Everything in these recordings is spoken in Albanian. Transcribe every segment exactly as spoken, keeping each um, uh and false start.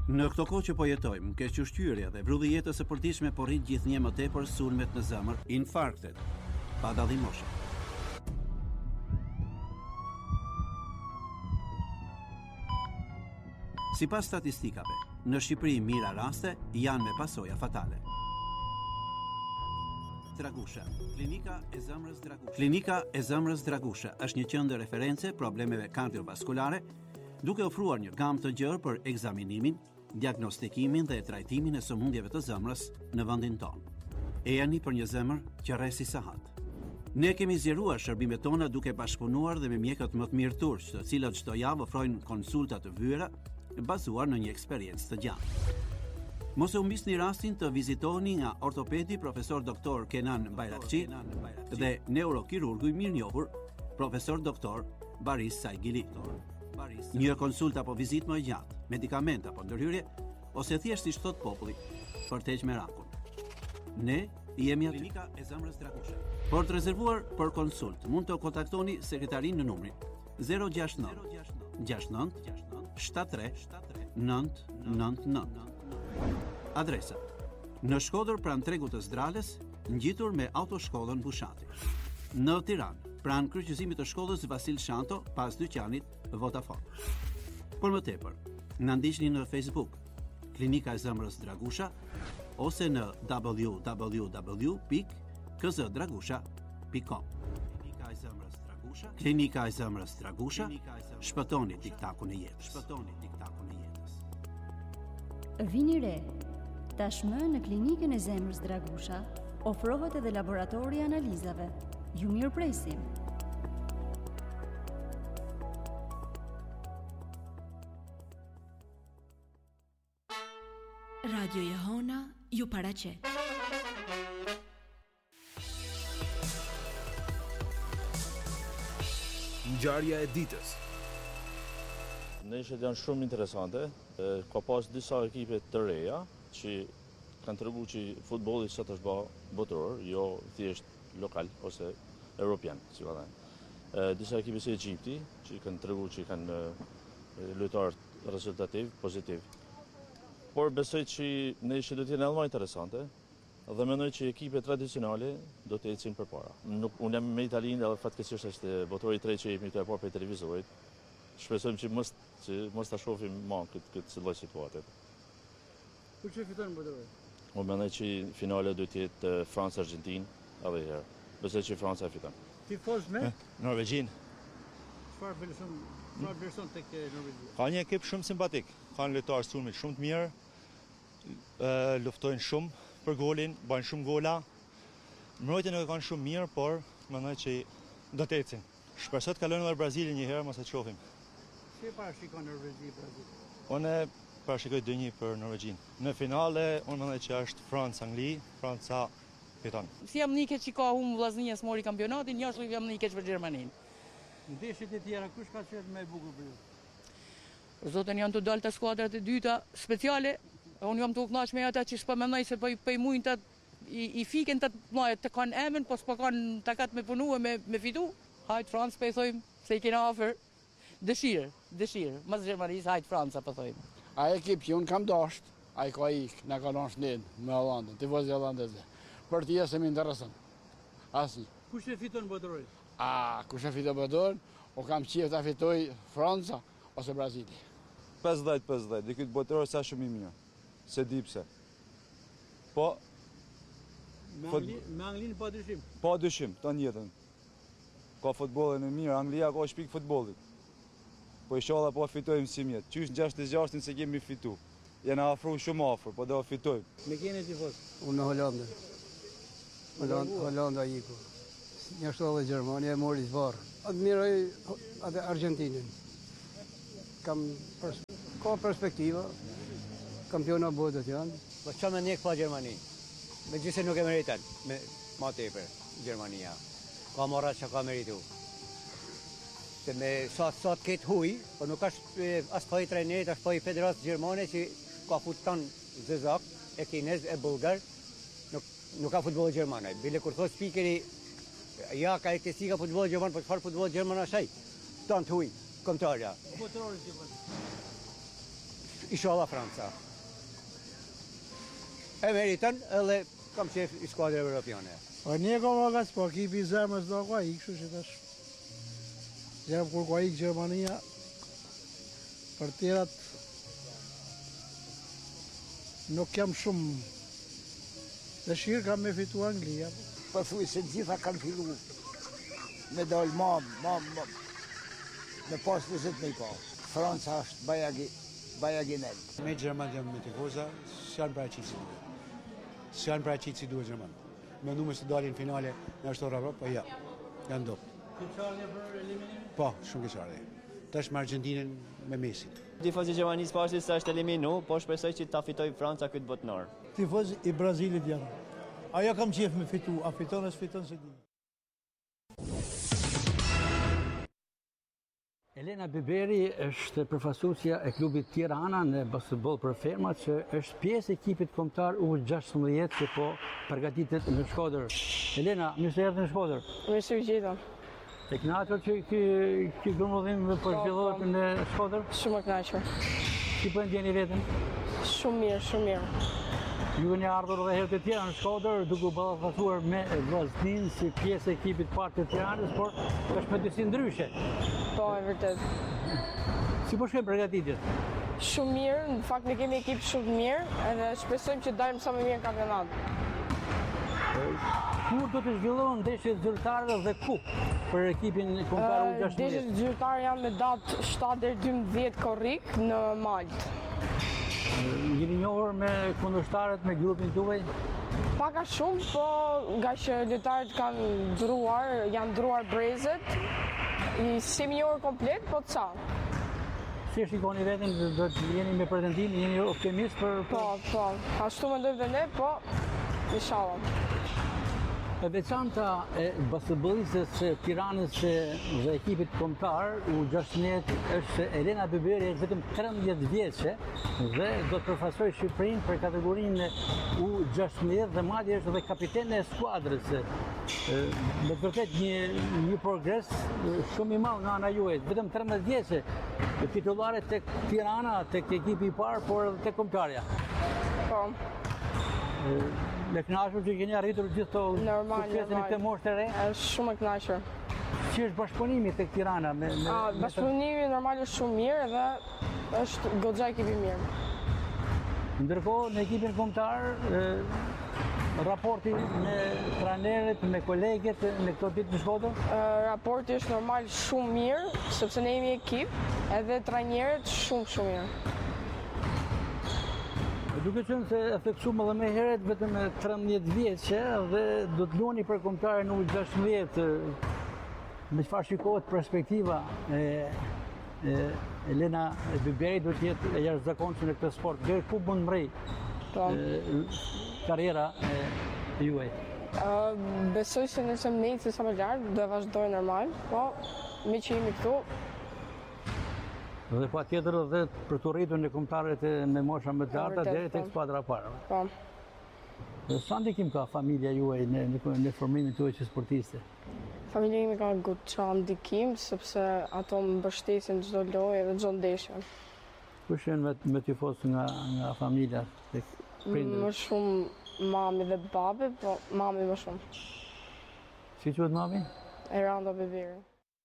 Në këto kohë që po jetojmë, keq ushqyerja dhe vrulli i jetës së përditshme po rrit gjithnjë më tepër sulmet në zemër, infarktet, pa dallim moshe. Sipas statistikave, në Shqipëri mira raste janë me pasoja fatale. Dragusha, klinika e zemrës Dragusha. Klinika e zemrës Dragusha është një qendër referencë problemeve kardiovaskulare, duke ofruar një gamë të gjerë për ekzaminimin, diagnostikimin dhe trajtimin e sëmundjeve të zemrës në vendin tonë. E jani për një zemër që rresi sahat. Ne kemi zgjeruar shërbimet tona duke bashkëpunuar dhe me mjekët më të mirë turq, të cilët çdo javë ofrojnë konsulta të vyera bazuar në një eksperiencë të gjatë. Mos e humbisni rastin të vizitoni nga ortopedi profesor doktor Kenan Bayrakçi dhe neurokirurgu i mirënjohur profesor doktor Baris Saigili. Një konsulta apo vizitë më gjatë, medikament apo ndërhyrje, ose thjesht si thot populli, për të heqë merakun. Ne jemi aty. Klinika e zemrës Dragusha. Por të rezervuar për konsult, mund të kontaktoni sekretarin në numrin zero gjasht nëntë gjasht nëntë shtatëdhjetë tre nëntë nëntë nëntë. Adresa: në Shkodër pranë tregut të Zdrales, ngjitur me autoshkollën Bushati. Në Tiranë, pranë kryqëzimit të shkollës Vasil Shanto, pas dyqanit Vodafone. Por më tepër, na ndiqni në Facebook, Klinika e zemrës Dragusha, ose në w w w pikë k z dragusha pikë com. Klinika e zemrës Dragusha, Klinika e zemrës Dragusha, shpëtoni tiktakun e jetës. Shpëtoni tiktakun e jetës. Vini re. Tashmë në Klinikën e zemrës Dragusha ofrohet edhe laboratori i analizave. Ju mirëpresim. Radio Jehona ju paraqet. Ngjarja e ditës. Ndeshjet janë shumë interesante. Ka pas disa ekipe të reja që kanë treguar që futbolli sot është bë botëror, jo thjesht lokal ose europian, si va thënë. Disa ekipe si Egjipti që kanë treguar që kanë lojtarë rezultativ, pozitiv. Por besoj që ndeshja do të jenë edhe më interesante dhe mendoj që ekipe tradicionale do të ecin përpara. Nuk unë jam me Italinë dhe fatkeqësisht është botori i tretë që jemi këtu e parë për televizorit. Shpresojmë që mos që mos ta shohim më këtë këtë lloj situate. Kush e fiton botorin? Unë mendoj që finale do të jetë Francë-Argjentinë edhe herë. Besoj që Franca e fiton. Tifoz me Norvegjin. Çfarë vlerëson, çfarë vlerëson tek Norvegjia? Ka një ekip shumë simpatik. Kanë lojtarë sulmit shumë të mirë. Ë luftojnë shumë për golin, bajnë shumë gola. Mbrojtjen nuk e kanë shumë mirë, por mendoj që do të ecin. Shpresoj të kalojnë edhe Brazilin një herë, mos e shohim. Si parashikon Norvegji Brazil? Unë parashikoj dy një për Norvegjin. Në finale, unë mendoj që është Francë-Angli, Franca fiton. Si jam një keq që ka humbë vllaznia s'mori kampionatin, jashtë jam një keq për Gjermaninë. Ndeshjet e tjera kush ka qenë më e bukur për ju? Zotën janë të dalë të skuadrat e dyta speciale. Unë jam të u kënaqur me ata që s'po mendoj se po po i mujnë të i, i fiken të mëdha të kanë emën, po s'po kanë takat me punuar me me fitu. Hajt Francë po i thojmë se i kena ofër. Dëshirë, dëshirë. Mas Gjermanisë hajt Franca po thojmë. A ekip që unë kam dashur, ai ka ik, na ka dhënë shnen me Hollandën, tifozi holandezë. Për ti se më intereson. Asi. Kush e fiton botorin? A, kush e fiton botorin? O kam qejf ta fitoj Franca ose Brazili. pesëdhjetë pesëdhjetë, dhe këtë botoror sa shumë i mirë. Se di pse. Po me Anglinë, me Anglinë pa dyshim. Pa dyshim, ton jetën. Ka futbollin e mirë, Anglia ka shpik futbollit. Po inshallah po fitojmë si mjet. Qysh në gjashtëdhjetë e gjashtë se kemi fitu. Jena afru shumë afër, po do fitojmë. Me keni tifoz? Unë në Hollandë. Hollanda, Hollanda iku. Një shtollë e Gjermania e mori varë. Admiroj atë Argentinën. Kam pers ka perspektiva. Kampiona botës janë. Po çfarë më nek pa Gjermani? Megjithëse nuk e meriton me më tepër Gjermania. Ka marrë çka ka merituar. Se me sa sa këtë huj, po nuk është as po i trajnerit, as po i federatë gjermane që ka futon zezak, e kinez, e bulgar, nuk nuk ka futboll gjerman. Bile kur thos spikeri, ja ka ekësi ka futboll gjerman, po çfarë futboll gjerman është ai? Tan huj, kontarja. Botrori gjerman. inshallah Franca. E meriton edhe kam qef i skuadrë evropiane. Po një ka vagas, po ekipi i zemrës do ka ik, kështu që tash. Gjerëm kur ka ik Gjermania, për tjerat nuk jam shumë dëshirë kam me fitu Anglia. Pëthuj se gjitha kanë fillu me dalë ma, ma, ma, me pas vëzit me i pa. Franca është bajagi, bajaginel. Me Gjerman jam me tikoza, s'janë pra qitë si duhet. S'janë pra qitë si duhet Gjerman. Me ndume se dalin finale në ashtora Evropë, po ja, janë do. Keqardhja për eliminim? Po, shumë keqardhje. Tash me Argentinën me Messi. Tifozi i Gjermanisë pashti se është eliminu, po shpresoj që ta fitoj Franca këtë botënor. Tifoz i Brazilit janë. Ajo kam qef me fitu, a fiton e s'fiton se di. Elena Biberi është përfaqësuesja e klubit Tirana në basketbol për femra që është pjesë e ekipit kombëtar U gjashtëmbëdhjetë që po përgatitet në Shkodër. Elena, mirë se erdhe në Shkodër. Mirë se u gjeta. E kënaqur që ky ky grumullim po zhvillohet në Shkodër? Shumë e kënaqur. Si po ndjeni veten? Shumë mirë, shumë mirë. Ju keni ardhur edhe herë të tjera në Shkodër duke u ballafaqsuar me Vllaznin si pjesë e ekipit parë të Tiranës, por është me disi ndryshe. Po, e vërtet. Si po shkojnë përgatitjet? Shumë mirë, në fakt ne kemi ekip shumë mirë, edhe shpresojmë që dalim sa më mirë në kampionat. Kur do të zhvillohen ndeshjet zyrtare dhe ku për ekipin kombëtar U gjashtëmbëdhjetë? Ndeshjet zyrtare janë me datë shtatë deri dymbëdhjetë korrik në Maltë. Jeni njohur me kundërshtarët me grupin tuaj? Paka shumë, po nga që lojtarët kanë ndruar, janë ndruar brezet, i semi njohur komplet, po ca. Si e shikoni veten, do të jeni me pretendim, jeni optimist për... Po, po, ashtu mendojmë dhe ne, po, inshallah. E veçanta e basketbolistës së Tiranës dhe ekipit kombëtar U gjashtëmbëdhjetë është se Elena Biberi është vetëm trembëdhjetë vjeçe dhe do të përfaqësojë Shqipërinë për kategorinë U gjashtëmbëdhjetë dhe madje është edhe kapitene e skuadrës. Me të vërtet një një progres shumë i madh nga ana juaj, vetëm trembëdhjetë vjeçe, titullare tek Tirana, tek ekipi i parë, por edhe tek kombëtarja. Po. Me kënaqur që keni arritur gjithë to suksesin e këtë moshë të re? Është shumë e kënaqur. Si është bashkëpunimi tek Tirana? Me, me, A, bashkëpunimi normal është shumë mirë dhe është goxha ekipi mirë. Ndërkohë në ekipin kombëtar, raporti me trajnerët, me kolegët në këto ditë në Shkodër? Raporti është normal shumë mirë, sepse ne jemi ekip, edhe trajnerët shumë shumë mirë. Duke qenë se e theksuam edhe më herët vetëm trembëdhjetë vjeçe dhe do të luani për kombëtaren U gjashtëmbëdhjetë, me çfarë shikohet perspektiva e, e Elena Biberi do të jetë e jashtëzakonshme në këtë sport. Deri ku mund mrej karriera e juaj? Besoj se nëse më nejtë sa më lart, do e vazhdoj normal, po me që jemi këtu. Dhe pa tjetër dhe për të rritur në kombëtarët me mosha më të larta deri tek skuadra parë. Po. Sa ndikim ka familja juaj në, në, në formimin tuaj që sportiste? Familja ime ka goxha ndikim, sepse ato më mbështesin çdo lojë dhe çdo ndeshje. Kush janë me, me tifoz nga, nga familja tek prindërit? Më shumë mami dhe babi, po mami më shumë. Si quhet mami? Eranda Biberi.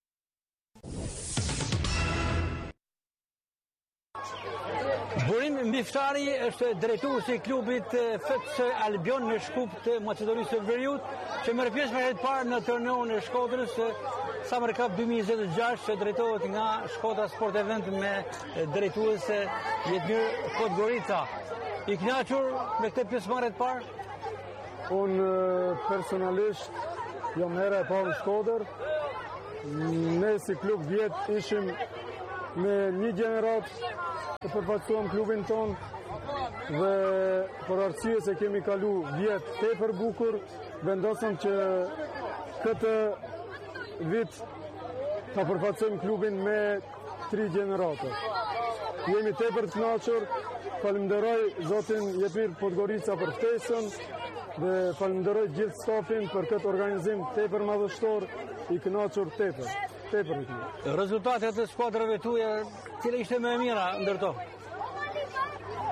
Burim Mbiftari është drejtuesi i klubit F C Albion në Shkup të Maqedonisë së Veriut, që merr pjesë për herë të parë në turneun e Shkodrës Summer Cup dy mijë njëzet e gjashtë, që drejtohet nga Shkodra Sport Event me drejtuese Jetmir Podgorica. I kënaqur me këtë pjesëmarrje të parë? Unë personalisht jam hera e parë në Shkodër. Ne si klub vjet ishim me një gjenerat të përfaqësuam klubin ton dhe për arsye se kemi kalu vjet tepër bukur, vendosëm që këtë vit ta përfaqësojmë klubin me tri gjenerate. Jemi tepër të kënaqur, falenderoj zotin Jetmir Podgorica për ftesën dhe falenderoj gjithë stafin për këtë organizim tepër madhështor, i kënaqur tepër. Rezultatet e skuadrave tuaja, cila ishte më e mira ndër to?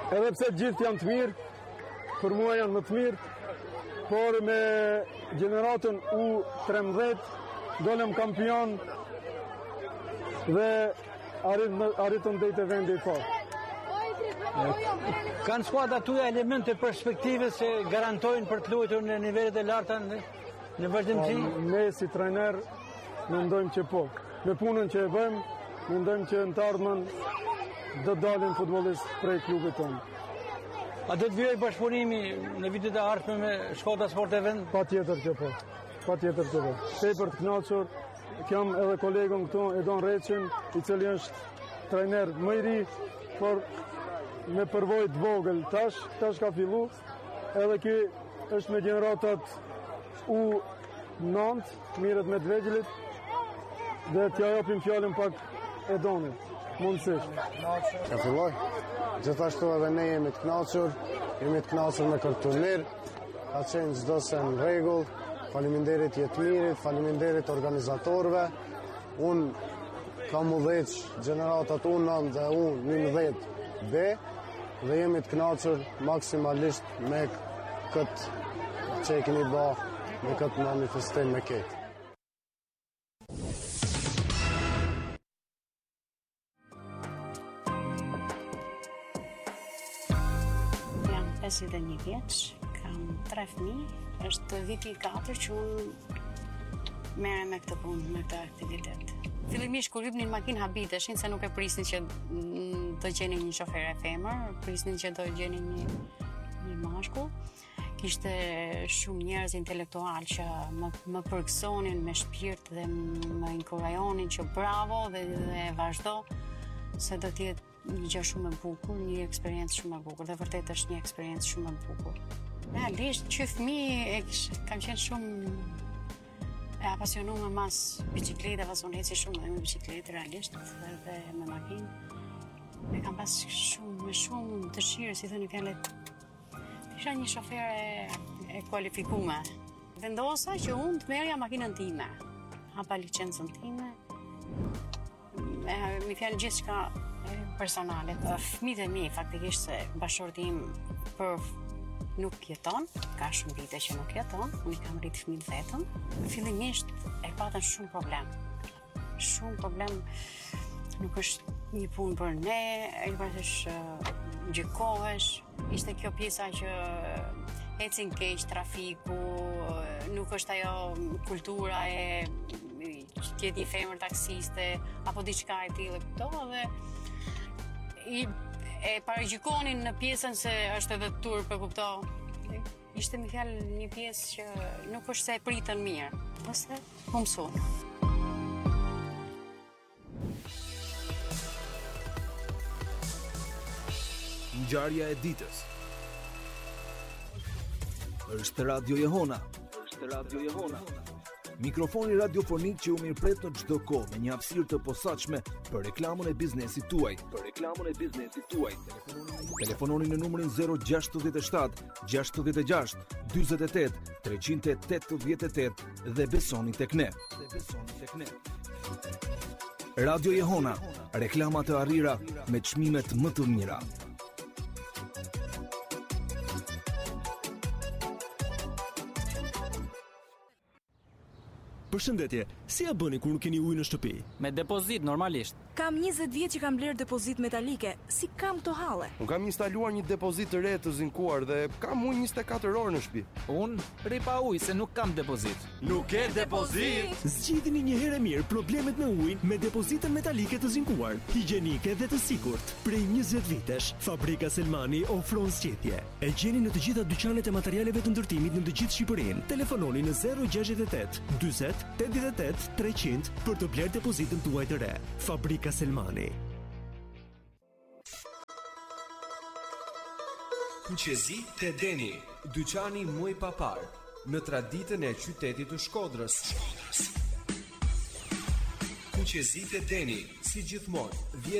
Edhe pse gjithë janë të mirë, për mua janë më të mirë, por me gjeneratën U trembëdhjetë dolem kampion dhe arritëm deri te vendi i parë. Kanë skuadra tuaja elemente perspektive se garantojnë për të luajtur në nivelet e larta në, në vazhdimsi? Ne si trajner mendojmë që po. Me punën që e bëjmë, mendojmë që në të ardhmen do dalin futbollistë prej klubit tonë. A do të vijë bashkëpunimi në vitet e ardhme me Shkodra Sport e Vend? Patjetër që po. Patjetër që po. Tepër të kënaqur, kam edhe kolegun këtu, Edon Reçin, i cili është trajner më i ri, por me përvojë të vogël. Tash, tash ka fillu, edhe ky është me gjeneratat U nëntë, mirët me të vegjelit, dhe t'ja japim fjalën pak Edonit, mundësisht. Ka filloj? Gjithashtu edhe ne jemi të kënaqur, jemi të kënaqur me këtë turnir, ka qenë çdo se në rregull. Faleminderit Jetmirit, faleminderit organizatorëve. Unë kam udhëheq gjeneratat U nëntë dhe U njëmbëdhjetë B dhe jemi të kënaqur maksimalisht me këtë që e keni bë, me këtë manifestim me këtë. Jam pesëdhjetë e një vjeç, kam tre fëmijë, është viti i katërt që unë merrem me këtë punë, me këtë aktivitet. Fillimisht kur hipnin makinë habiteshin se nuk e prisnin që do gjenin një shofer e femër, prisnin që do gjenin një, një mashkull. Kishte shumë njerëz intelektual që më, më përgësonin me shpirt dhe më inkurajonin që bravo dhe, dhe vazhdo, se do t'jetë një gjë shumë e bukur, një eksperiencë shumë e bukur, dhe vërtet është një eksperiencë shumë e bukur. Realisht, që fëmijë kam qenë shumë e apasionuar mas bicikletave, unë eci shumë me bicikletë realisht dhe me makinë. E kam pas shumë, me shumë dëshirë, si thënë fjalët, isha një shofer e, e kualifikume. Vendosa që unë të merja makinën time, hapa licencën time, e, mi fjalë gjithë shka personale. Fëmijët e mi, faktikisht se bashorti im për nuk jeton, ka shumë vite që nuk jeton, unë i kam rritë fëmijët vetëm. Fillimisht e patën shumë problem. Shumë problem, nuk është një punë për ne, e është gjykohesh, ishte kjo pjesa që ecin keq trafiku, nuk është ajo kultura e që t'jetë një femër taksiste, apo diçka e tillë këto, dhe i e paragjykonin në pjesën se është edhe turp, e kupto. Ishte me fjalë një pjesë që nuk është se e pritën mirë, ose u mësuan. Ngjarja e ditës. Është Radio Jehona. Është Radio Jehona. Mikrofoni radiofonik që u mirëpret në çdo kohë me një hapësirë të posaçme për reklamën e biznesit tuaj. Për reklamën e biznesit tuaj. Telefononi në numrin zero gjasht shtat gjashtëdhjetë e gjashtë dyzet e tetë treqind e tetëdhjetë e tetë dhe besoni tek ne. Dhe besoni tek ne. Radio Jehona, reklama të arrira me çmimet më të mira. Përshëndetje, si ja bëni kur nuk keni ujë në shtëpi? Me depozit, normalisht. Kam njëzet vjet që kam blerë depozit metalike, si kam to halle. Unë kam instaluar një depozit të re të zinkuar dhe kam ujë njëzet e katër orë në shtëpi. Unë rri pa ujë se nuk kam depozit. Nuk ke depozit? Zgjidhni një herë mirë problemet me ujin me depozitën metalike të zinkuar, higjienike dhe të sigurt. Prej njëzet vitesh, Fabrika Selmani ofron zgjedhje. E gjeni në të gjitha dyqanet e materialeve të ndërtimit në të gjithë Shqipërinë. Telefononi në zero gjashtëdhjetë e tetë dyzet tetëdhjetë e tetë treqind për të blerë depozitën tuaj të re. Fabrika Selmani. Kuqezi te Deni, dyqani më i papar në traditën e qytetit të Shkodrës. Kuqezi te Deni, si gjithmonë,